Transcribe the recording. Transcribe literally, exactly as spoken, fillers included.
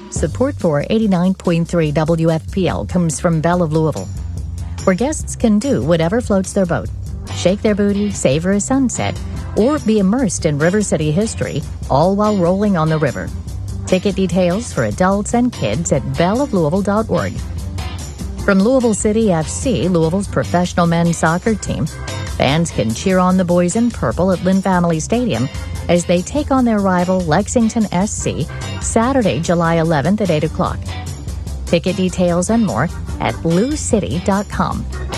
Support for eighty-nine point three W F P L comes from Belle of Louisville, where guests can do whatever floats their boat, shake their booty, savor a sunset, or be immersed in River City history, all while rolling on the river. Ticket details for adults and kids at belle of louisville dot org. From Louisville City F C, Louisville's professional men's soccer team, fans can cheer on the boys in purple at Lynn Family Stadium as they take on their rival Lexington S C Saturday, July eleventh at eight o'clock. Ticket details and more at lou city dot com.